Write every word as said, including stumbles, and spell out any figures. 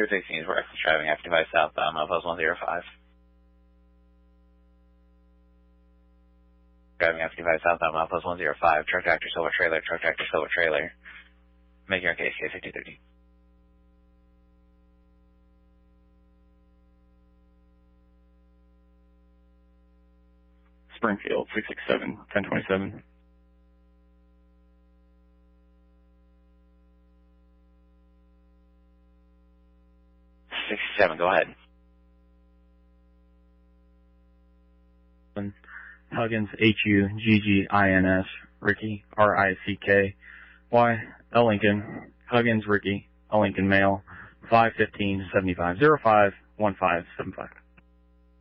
True sixteen is reckless driving after five southbound, milepost one zero five. Driving after five southbound, milepost one zero five. Truck tractor, silver trailer, truck tractor, silver trailer. Make your case, K fifty thirty. Springfield, six six seven, ten twenty-seven. sixty-seven, go ahead. Huggins, H U G G I N S, Ricky, R I C K, Y, L Lincoln, Huggins, Ricky, L Lincoln, male, five fifteen seventy-five, zero five one five seven five.